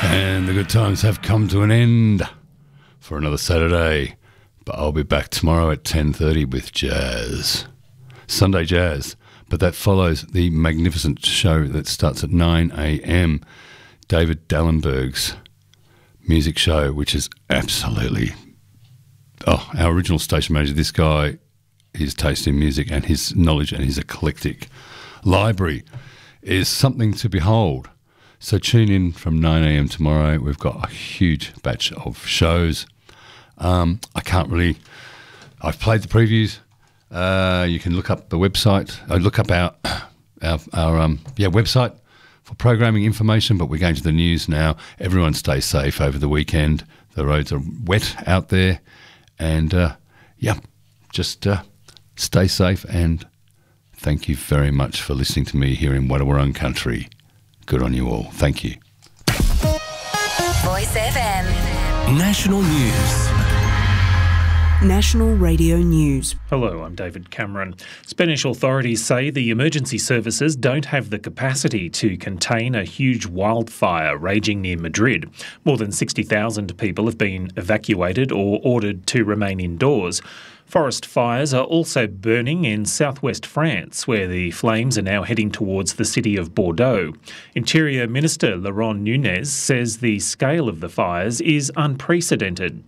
And the good times have come to an end for another Saturday. But I'll be back tomorrow at 10:30 with Jazz. Sunday Jazz. But that follows the magnificent show that starts at 9 a.m. David Dallenberg's music show, which is absolutely... Oh, our original station manager, this guy, his taste in music and his knowledge and his eclectic library is something to behold. So tune in from 9 a.m. tomorrow. We've got a huge batch of shows. I can't really... I've played the previews. You can look up the website. Look up our website for programming information, but we're going to the news now. Everyone stay safe over the weekend. The roads are wet out there. And, just stay safe, and thank you very much for listening to me here in Wadawurrung country. Good on you all. Thank you. Voice FM. National News. National Radio News. Hello, I'm David Cameron. Spanish authorities say the emergency services don't have the capacity to contain a huge wildfire raging near Madrid. More than 60,000 people have been evacuated or ordered to remain indoors. Forest fires are also burning in southwest France, where the flames are now heading towards the city of Bordeaux. Interior Minister Laurent Nunez says the scale of the fires is unprecedented.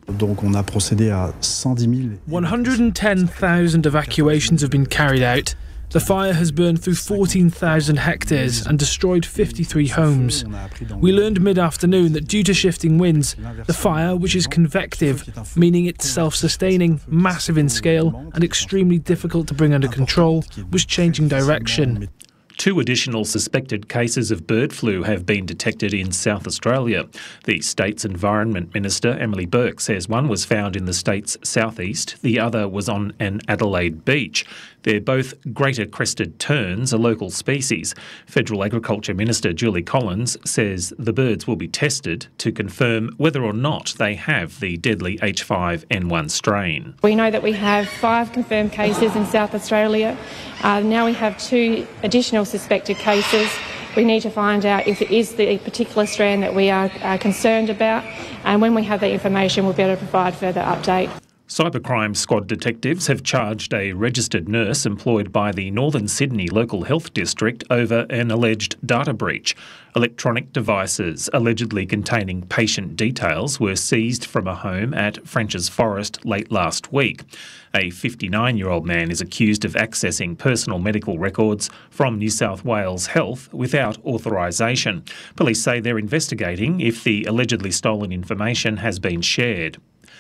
110,000 evacuations have been carried out. The fire has burned through 14,000 hectares and destroyed 53 homes. We learned mid-afternoon that due to shifting winds, the fire, which is convective, meaning it's self-sustaining, massive in scale and extremely difficult to bring under control, was changing direction. 2 additional suspected cases of bird flu have been detected in South Australia. The state's Environment Minister, Emily Burke, says one was found in the state's southeast, the other was on an Adelaide beach. They're both greater crested terns, a local species. Federal Agriculture Minister Julie Collins says the birds will be tested to confirm whether or not they have the deadly H5N1 strain. We know that we have 5 confirmed cases in South Australia. Now we have 2 additional suspected cases. We need to find out if it is the particular strand that we are concerned about, and when we have that information we'll be able to provide further update. Cybercrime squad detectives have charged a registered nurse employed by the Northern Sydney Local Health District over an alleged data breach. Electronic devices allegedly containing patient details were seized from a home at French's Forest late last week. A 59-year-old man is accused of accessing personal medical records from New South Wales Health without authorisation. Police say they're investigating if the allegedly stolen information has been shared.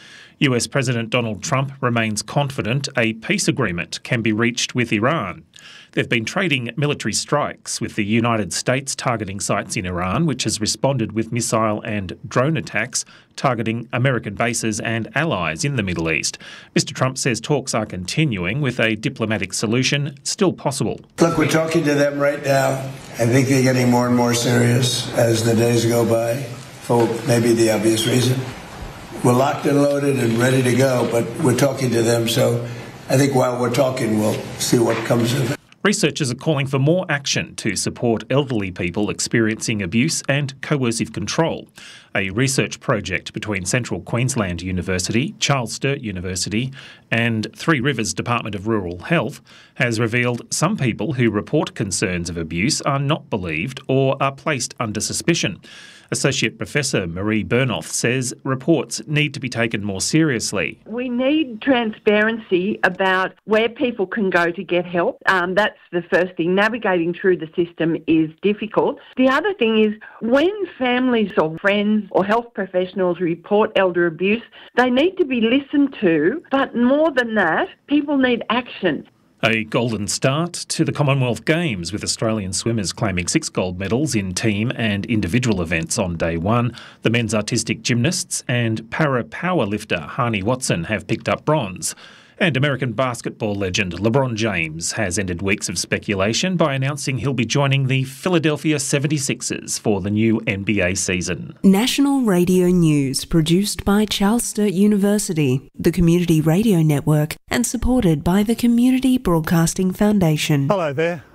US President Donald Trump remains confident a peace agreement can be reached with Iran. They've been trading military strikes, with the United States targeting sites in Iran, which has responded with missile and drone attacks targeting American bases and allies in the Middle East. Mr. Trump says talks are continuing, with a diplomatic solution still possible. Look, we're talking to them right now. I think they're getting more and more serious as the days go by, for maybe the obvious reason. We're locked and loaded and ready to go, but we're talking to them, so I think while we're talking, we'll see what comes of it. Researchers are calling for more action to support elderly people experiencing abuse and coercive control. A research project between Central Queensland University, Charles Sturt University and Three Rivers Department of Rural Health has revealed some people who report concerns of abuse are not believed or are placed under suspicion. Associate Professor Marie Bernoth says reports need to be taken more seriously. We need transparency about where people can go to get help. That's the first thing. Navigating through the system is difficult. The other thing is when families or friends or health professionals report elder abuse, they need to be listened to. But more than that, people need action. A golden start to the Commonwealth Games, with Australian swimmers claiming 6 gold medals in team and individual events on day one. The men's artistic gymnasts and para-powerlifter Hani Watson have picked up bronze. And American basketball legend LeBron James has ended weeks of speculation by announcing he'll be joining the Philadelphia 76ers for the new NBA season. National Radio News, produced by Charles Sturt University, the Community Radio Network, and supported by the Community Broadcasting Foundation. Hello there,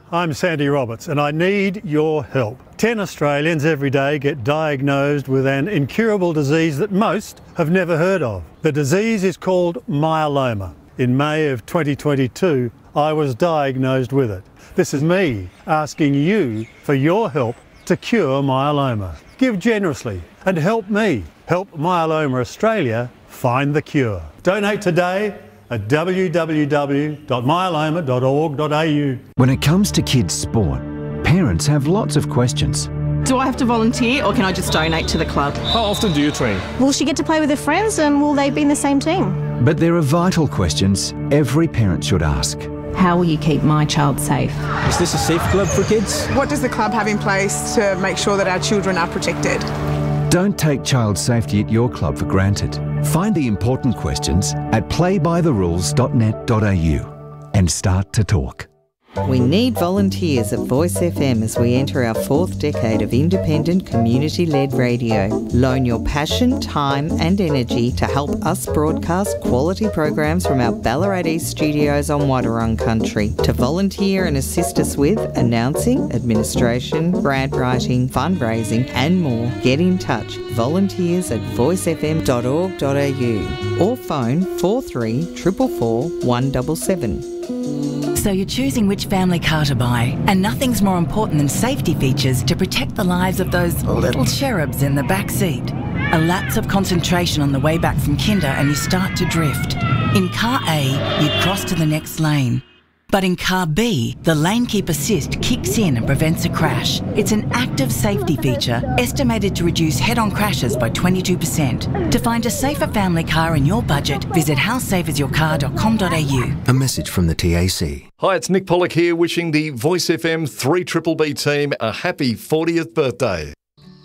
I'm Sandy Roberts and I need your help. 10 Australians every day get diagnosed with an incurable disease that most have never heard of. The disease is called myeloma. In May of 2022, I was diagnosed with it. This is me asking you for your help to cure myeloma. Give generously and help me help Myeloma Australia find the cure. Donate today at www.myeloma.org.au. When it comes to kids' sport, parents have lots of questions. Do I have to volunteer or can I just donate to the club? How often do you train? Will she get to play with her friends and will they be in the same team? But there are vital questions every parent should ask. How will you keep my child safe? Is this a safe club for kids? What does the club have in place to make sure that our children are protected? Don't take child safety at your club for granted. Find the important questions at playbytherules.net.au and start to talk. We need volunteers at Voice FM as we enter our 4th decade of independent community-led radio. Loan your passion, time and energy to help us broadcast quality programs from our Ballarat East studios on Wadawurrung country. To volunteer and assist us with announcing, administration, grant writing, fundraising and more, get in touch. Volunteers at voicefm.org.au or phone 43 444 177. So you're choosing which family car to buy, and nothing's more important than safety features to protect the lives of those little cherubs in the back seat. A lapse of concentration on the way back from kinder and you start to drift. In car A, you cross to the next lane. But in car B, the lane keep assist kicks in and prevents a crash. It's an active safety feature estimated to reduce head-on crashes by 22%. To find a safer family car in your budget, visit howsafeisyourcar.com.au. A message from the TAC. Hi, it's Nick Pollock here wishing the Voice FM 3BBB team a happy 40th birthday.